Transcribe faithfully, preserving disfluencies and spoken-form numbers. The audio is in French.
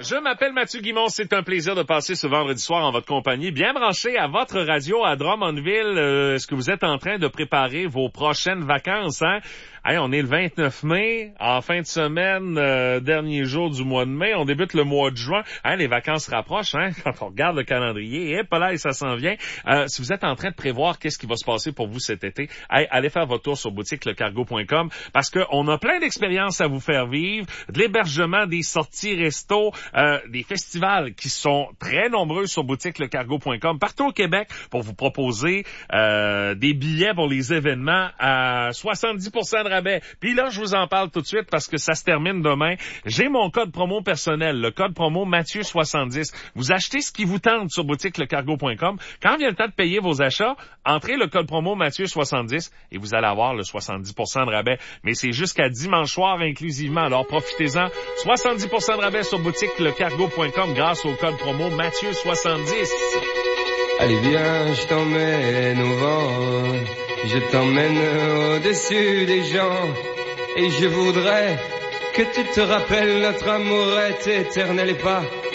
Je m'appelle Mathieu Guimond, c'est un plaisir de passer ce vendredi soir en votre compagnie. Bien branché à votre radio à Drummondville, euh, est-ce que vous êtes en train de préparer vos prochaines vacances, hein? Hey, on est le vingt-neuf mai, en fin de semaine, euh, dernier jour du mois de mai, on débute le mois de juin. Hein, les vacances rapprochent, hein, quand on regarde le calendrier, et là, ça s'en vient. Euh, si vous êtes en train de prévoir qu'est-ce qui va se passer pour vous cet été, hey, allez faire votre tour sur boutique le cargo point com parce qu'on a plein d'expériences à vous faire vivre, de l'hébergement, des sorties resto, euh, des festivals qui sont très nombreux sur boutique le cargo point com partout au Québec pour vous proposer euh, des billets pour les événements à soixante-dix pour cent de rabais. Puis là, je vous en parle tout de suite parce que ça se termine demain. J'ai mon code promo personnel, le code promo Mathieu soixante-dix. Vous achetez ce qui vous tente sur boutique le cargo point com. Quand vient le temps de payer vos achats, entrez le code promo Mathieu soixante-dix et vous allez avoir le soixante-dix pour cent de rabais. Mais c'est jusqu'à dimanche soir inclusivement. Alors profitez-en. soixante-dix pour cent de rabais sur boutique le cargo point com grâce au code promo Mathieu soixante-dix. Allez viens, je t'emmène au vent, je t'emmène au-dessus des gens, et je voudrais que tu te rappelles notre amour est éternel et pas